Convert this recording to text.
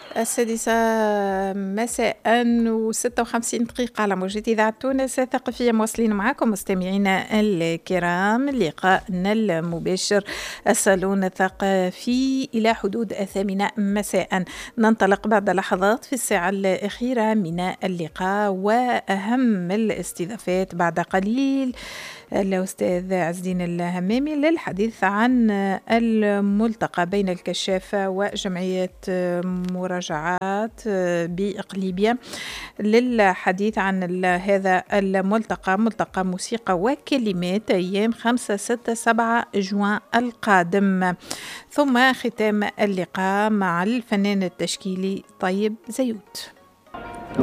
السادسة مساء و56 دقيقة على موجة إذاعة تونس الثقافية، مواصلين معكم مستمعينا الكرام لقائنا المباشر الصالون الثقافي إلى حدود 8 مساء. ننطلق بعد لحظات في الساعة الأخيرة من اللقاء وأهم الاستضافات بعد قليل الأستاذ عز الدين الهمامي للحديث عن الملتقى بين الكشافة وجمعية مراجعات بإقليبيا، للحديث عن هذا الملتقى، ملتقى موسيقى وكلمات أيام 5 6 7 جوان القادم. ثم ختام اللقاء مع الفنان التشكيلي طيب زيود.